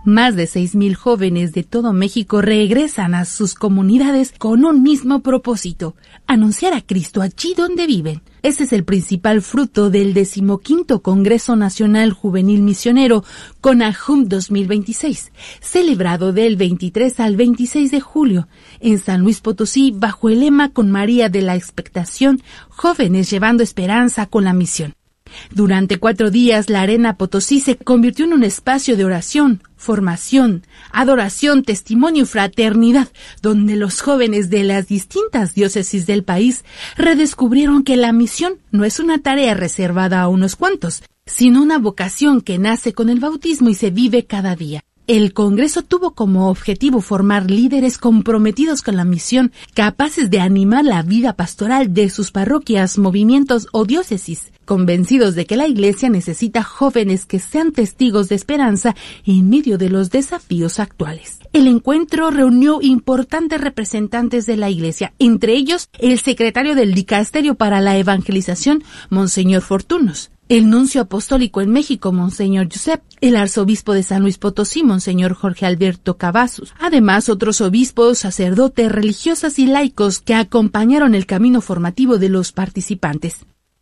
Más de 6,000 jóvenes de todo México regresan a sus comunidades con un mismo propósito: anunciar a Cristo allí donde viven. Ese es el principal fruto del 15º Congreso Nacional Juvenil Misionero CONAJUM 2026, celebrado del 23 al 26 de julio en San Luis Potosí, bajo el lema Con María de la Expectación, jóvenes llevando esperanza con la misión. Durante 4 días, la Arena Potosí se convirtió en un espacio de oración, formación, adoración, testimonio y fraternidad, donde los jóvenes de las distintas diócesis del país redescubrieron que la misión no es una tarea reservada a unos cuantos, sino una vocación que nace con el bautismo y se vive cada día. El Congreso tuvo como objetivo formar líderes comprometidos con la misión, capaces de animar la vida pastoral de sus parroquias, movimientos o diócesis, convencidos de que la Iglesia necesita jóvenes que sean testigos de esperanza en medio de los desafíos actuales. El encuentro reunió importantes representantes de la Iglesia, entre ellos el secretario del Dicasterio para la Evangelización, Monseñor Fortunos, el nuncio apostólico en México, Monseñor Josep, el arzobispo de San Luis Potosí, Monseñor Jorge Alberto Cavazos. Además, otros obispos, sacerdotes, religiosas y laicos que acompañaron el camino formativo de los participantes.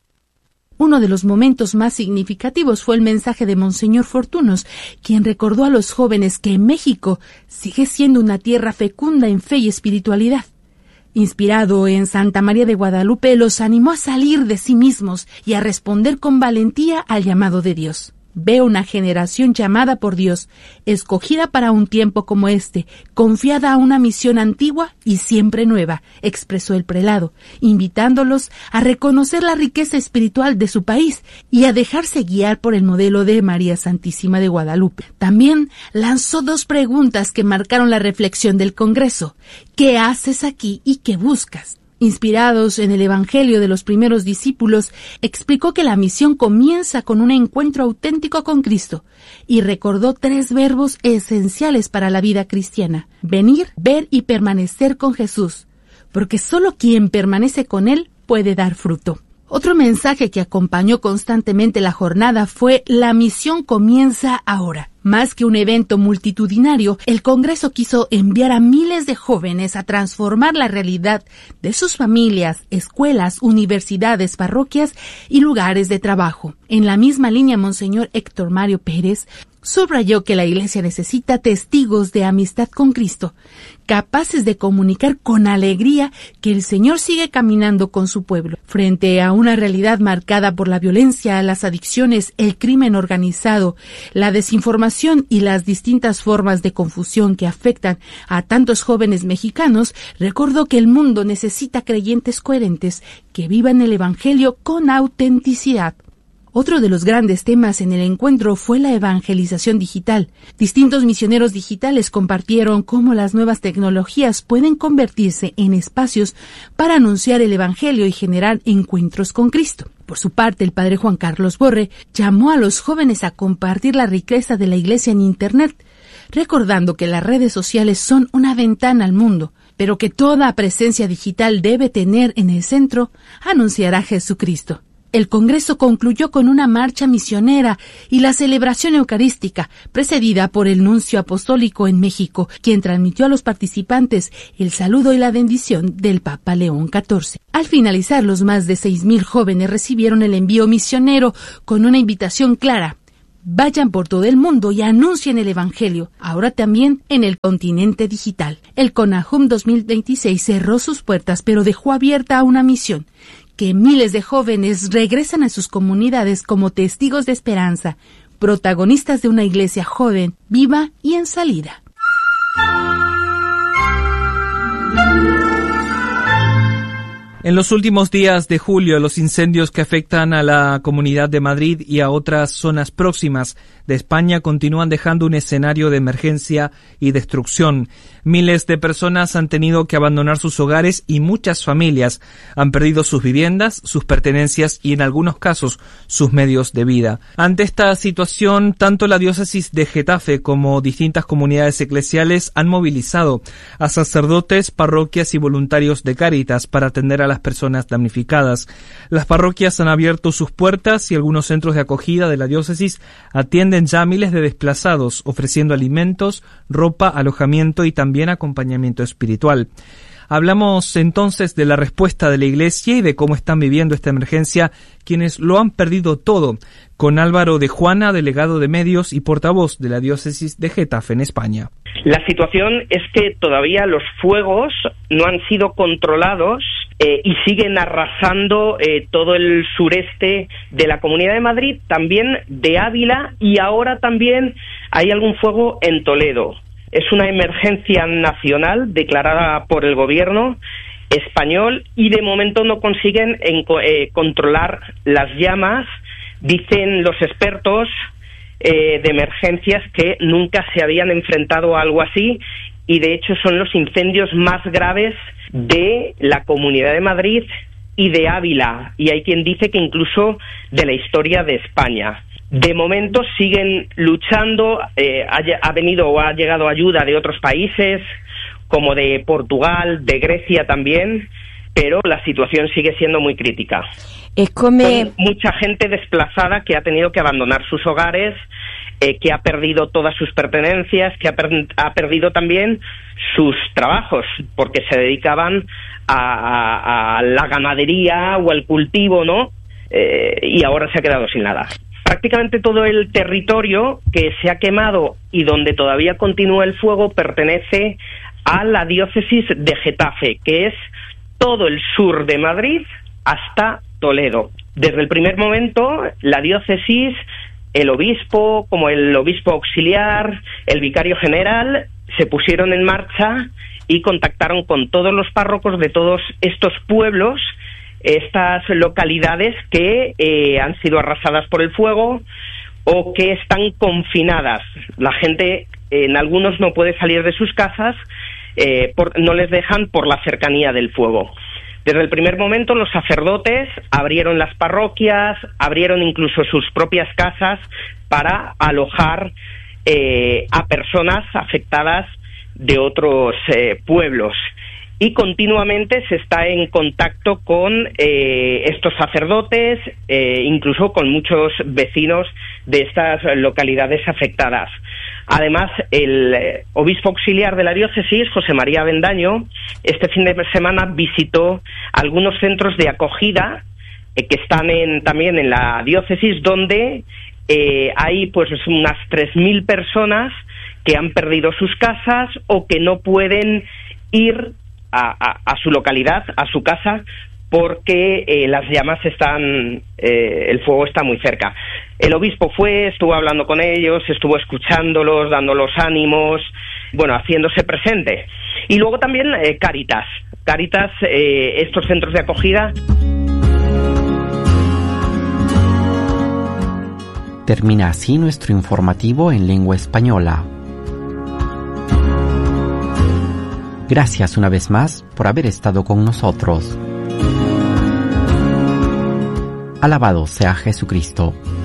Uno de los momentos más significativos fue el mensaje de Monseñor Fortunos, quien recordó a los jóvenes que México sigue siendo una tierra fecunda en fe y espiritualidad. Inspirado en Santa María de Guadalupe, los animó a salir de sí mismos y a responder con valentía al llamado de Dios. Veo una generación llamada por Dios, escogida para un tiempo como este, confiada a una misión antigua y siempre nueva, expresó el prelado, invitándolos a reconocer la riqueza espiritual de su país y a dejarse guiar por el modelo de María Santísima de Guadalupe. También lanzó 2 preguntas que marcaron la reflexión del Congreso: ¿qué haces aquí y qué buscas? Inspirados en el Evangelio de los primeros discípulos, explicó que la misión comienza con un encuentro auténtico con Cristo y recordó 3 verbos esenciales para la vida cristiana: venir, ver y permanecer con Jesús, porque solo quien permanece con Él puede dar fruto. Otro mensaje que acompañó constantemente la jornada fue: la misión comienza ahora. Más que un evento multitudinario, el Congreso quiso enviar a miles de jóvenes a transformar la realidad de sus familias, escuelas, universidades, parroquias y lugares de trabajo. En la misma línea, Monseñor Héctor Mario Pérez subrayó que la Iglesia necesita testigos de amistad con Cristo, capaces de comunicar con alegría que el Señor sigue caminando con su pueblo. Frente a una realidad marcada por la violencia, las adicciones, el crimen organizado, la desinformación y las distintas formas de confusión que afectan a tantos jóvenes mexicanos, recordó que el mundo necesita creyentes coherentes que vivan el Evangelio con autenticidad. Otro de los grandes temas en el encuentro fue la evangelización digital. Distintos misioneros digitales compartieron cómo las nuevas tecnologías pueden convertirse en espacios para anunciar el Evangelio y generar encuentros con Cristo. Por su parte, el padre Juan Carlos Borre llamó a los jóvenes a compartir la riqueza de la Iglesia en Internet, recordando que las redes sociales son una ventana al mundo, pero que toda presencia digital debe tener en el centro anunciar a Jesucristo. El Congreso concluyó con una marcha misionera y la celebración eucarística, precedida por el nuncio apostólico en México, quien transmitió a los participantes el saludo y la bendición del Papa León XIV. Al finalizar, los más de 6,000 jóvenes recibieron el envío misionero con una invitación clara: vayan por todo el mundo y anuncien el Evangelio, ahora también en el continente digital. El CONAJUM 2026 cerró sus puertas, pero dejó abierta una misión: que miles de jóvenes regresan a sus comunidades como testigos de esperanza, protagonistas de una iglesia joven, viva y en salida. En los últimos días de julio, los incendios que afectan a la Comunidad de Madrid y a otras zonas próximas de España continúan dejando un escenario de emergencia y destrucción. Miles de personas han tenido que abandonar sus hogares y muchas familias han perdido sus viviendas, sus pertenencias y en algunos casos sus medios de vida. Ante esta situación, tanto la diócesis de Getafe como distintas comunidades eclesiales han movilizado a sacerdotes, parroquias y voluntarios de Cáritas para atender a las las personas damnificadas. Las parroquias han abierto sus puertas y algunos centros de acogida de la diócesis atienden ya a miles de desplazados, ofreciendo alimentos, ropa, alojamiento y también acompañamiento espiritual. Hablamos entonces de la respuesta de la Iglesia y de cómo están viviendo esta emergencia quienes lo han perdido todo, con Álvaro de Juana, delegado de medios y portavoz de la diócesis de Getafe en España. La situación es que todavía los fuegos no han sido controlados y siguen arrasando todo el sureste de la Comunidad de Madrid, también de Ávila, y ahora también hay algún fuego en Toledo. Es una emergencia nacional declarada por el gobierno español y de momento no consiguen controlar las llamas. Dicen los expertos de emergencias que nunca se habían enfrentado a algo así y de hecho son los incendios más graves de la Comunidad de Madrid y de Ávila, y hay quien dice que incluso de la historia de España. De momento siguen luchando, ha venido o ha llegado ayuda de otros países, como de Portugal, de Grecia también, pero la situación sigue siendo muy crítica. Con mucha gente desplazada que ha tenido que abandonar sus hogares, que ha perdido todas sus pertenencias, que ha perdido también sus trabajos, porque se dedicaban a la ganadería o al cultivo, ¿no? Y ahora se ha quedado sin nada. Prácticamente todo el territorio que se ha quemado y donde todavía continúa el fuego pertenece a la diócesis de Getafe, que es todo el sur de Madrid hasta Toledo. Desde el primer momento, la diócesis, el obispo, como el obispo auxiliar, el vicario general, se pusieron en marcha y contactaron con todos los párrocos de todos estos pueblos, estas localidades que han sido arrasadas por el fuego o que están confinadas. La gente, en algunos no puede salir de sus casas, no les dejan por la cercanía del fuego. Desde el primer momento los sacerdotes abrieron las parroquias, abrieron incluso sus propias casas para alojar a personas afectadas de otros pueblos. Y continuamente se está en contacto con estos sacerdotes, incluso con muchos vecinos de estas localidades afectadas. Además, el obispo auxiliar de la diócesis, José María Avendaño, este fin de semana visitó algunos centros de acogida que están también en la diócesis, donde hay pues unas 3.000 personas que han perdido sus casas o que no pueden ir a su localidad, a su casa, porque las llamas el fuego está muy cerca. El obispo estuvo hablando con ellos, estuvo escuchándolos, dándolos ánimos, haciéndose presente. Y luego también Cáritas, estos centros de acogida. Termina así nuestro informativo en lengua española. Gracias una vez más por haber estado con nosotros. Alabado sea Jesucristo.